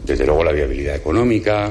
Desde luego la viabilidad económica,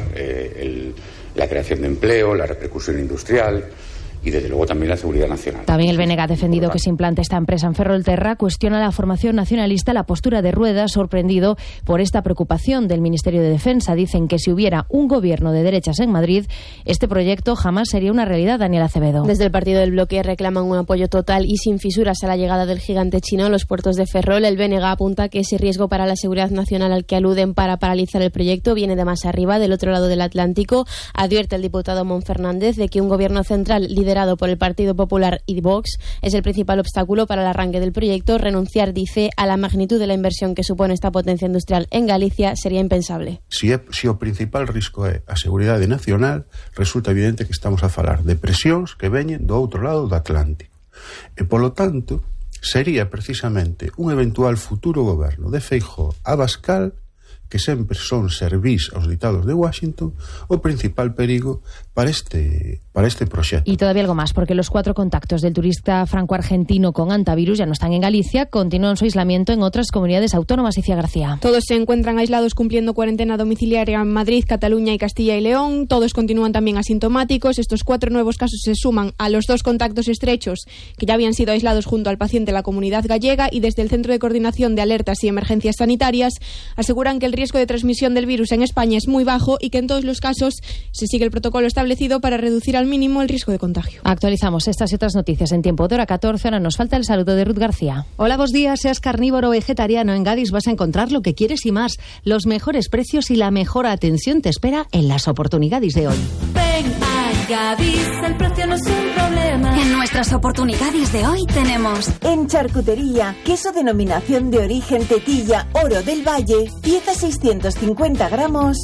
la creación de empleo, la repercusión industrial y desde luego también la seguridad nacional. También el BNG ha defendido que se implante esta empresa en Ferrolterra, cuestiona la formación nacionalista la postura de Rueda, sorprendido por esta preocupación del Ministerio de Defensa. Dicen que si hubiera un gobierno de derechas en Madrid, este proyecto jamás sería una realidad. Daniel Acevedo. Desde el partido del bloque reclaman un apoyo total y sin fisuras a la llegada del gigante chino a los puertos de Ferrol. El BNG apunta que ese riesgo para la seguridad nacional al que aluden para paralizar el proyecto viene de más arriba, del otro lado del Atlántico. Advierte el diputado Mon Fernández de que un gobierno central liderado por el Partido Popular y Vox es el principal obstáculo para el arranque del proyecto. Renunciar, dice, a la magnitud de la inversión que supone esta potencia industrial en Galicia sería impensable. Se o principal risco é a seguridade nacional, resulta evidente que estamos a falar de presións que veñen do outro lado do Atlántico. E, polo tanto, sería precisamente un eventual futuro goberno de Feijóo a Abascal, que sempre son servís aos ditados de Washington, o principal perigo para este proxecto. Y todavía algo más, porque los 4 contactos del turista franco-argentino con antivirus ya no están en Galicia, continúan su aislamiento en otras comunidades autónomas. Iciar García. Todos se encuentran aislados cumpliendo cuarentena domiciliaria en Madrid, Cataluña y Castilla y León. Todos continúan también asintomáticos. Estos 4 nuevos casos se suman a los 2 contactos estrechos que ya habían sido aislados junto al paciente en la comunidad gallega, y desde el Centro de Coordinación de Alertas y Emergencias Sanitarias aseguran que el riesgo de transmisión del virus en España es muy bajo y que en todos los casos se sigue el protocolo establecido para reducir al mínimo el riesgo de contagio. Actualizamos estas y otras noticias en tiempo de hora 14. Ahora nos falta el saludo de Ruth García. Hola, buenos días. Seas carnívoro o vegetariano, en Gadis vas a encontrar lo que quieres y más. Los mejores precios y la mejor atención te espera en las oportunidades de hoy. Ven a Gadis, el precio no es un problema. En nuestras oportunidades de hoy tenemos en charcutería, queso denominación de origen Tetilla Oro del Valle, pieza 650 gramos,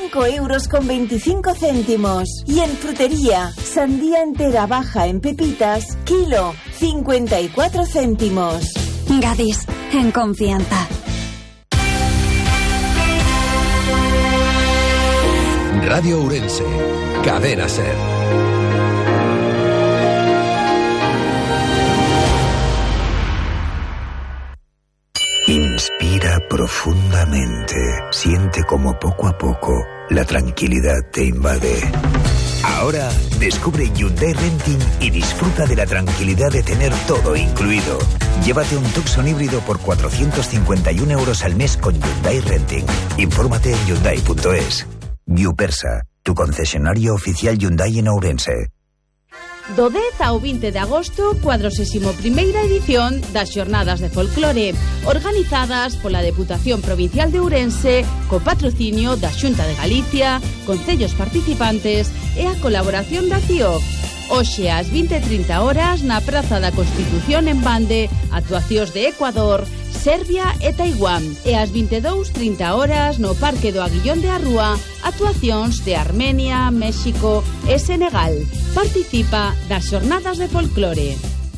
5,25 €. Y en frutería, sandía entera baja en pepitas, kilo, 54 céntimos. Gadis, en confianza. Radio Ourense, Cadena SER. Inspira profundamente. Siente como poco a poco la tranquilidad te invade. Ahora descubre Hyundai Renting y disfruta de la tranquilidad de tener todo incluido. Llévate un Tucson híbrido por 451 € al mes con Hyundai Renting. Infórmate en hyundai.es. Viupersa, tu concesionario oficial Hyundai en Ourense. Do 10 ao 20 de agosto, 41ª edición das Xornadas de Folclore, organizadas pola Deputación Provincial de Ourense, co patrocinio da Xunta de Galicia, concellos participantes e a colaboración da CIOC. Hoxe ás 20:30 na Praza da Constitución en Bande, actuacións de Ecuador, Serbia e Taiwán, e ás 22:30 no Parque do Aguillón de Arrúa, actuacións de Armenia, México e Senegal. Participa das Xornadas de Folclore.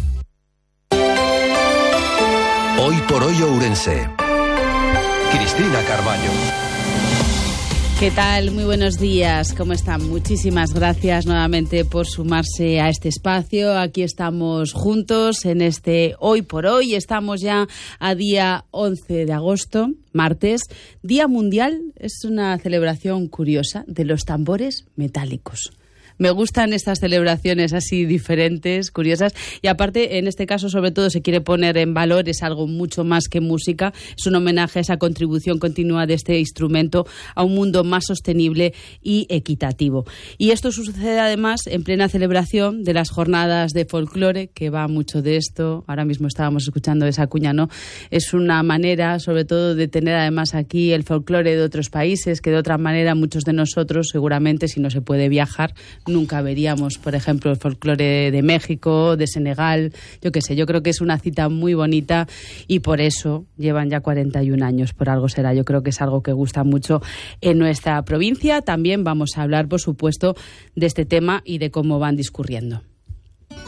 Hoy por hoy Ourense. Cristina Carballo. ¿Qué tal? Muy buenos días. ¿Cómo están? Muchísimas gracias nuevamente por sumarse a este espacio. Aquí estamos juntos en este Hoy por Hoy. Estamos ya a día 11 de agosto, martes. Día Mundial, es una celebración curiosa de los tambores metálicos. Me gustan estas celebraciones así diferentes, curiosas, y aparte, en este caso, sobre todo, se quiere poner en valor, es algo mucho más que música, es un homenaje a esa contribución continua de este instrumento a un mundo más sostenible y equitativo. Y esto sucede además en plena celebración de las jornadas de folclore, que va mucho de esto. Ahora mismo estábamos escuchando esa cuña, ¿no? Es una manera, sobre todo, de tener además aquí el folclore de otros países, que de otra manera muchos de nosotros, seguramente, si no se puede viajar, nunca veríamos, por ejemplo, el folclore de México, de Senegal, yo qué sé, yo creo que es una cita muy bonita y por eso llevan ya 41 años, por algo será, yo creo que es algo que gusta mucho en nuestra provincia. También vamos a hablar, por supuesto, de este tema y de cómo van discurriendo.